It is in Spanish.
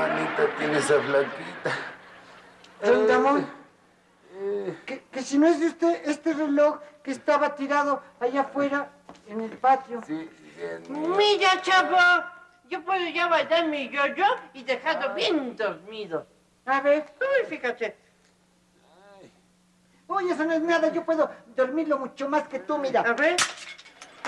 manita tiene esa flaquita? Don Ramón, que si no es de usted este reloj que estaba tirado allá afuera en el patio. Sí, bien. Mira, chavo, yo puedo ya bailar mi yo-yo y dejarlo bien dormido. A ver. Uy, fíjate. Oye, eso no es nada, yo puedo dormirlo mucho más que tú, mira. A ver.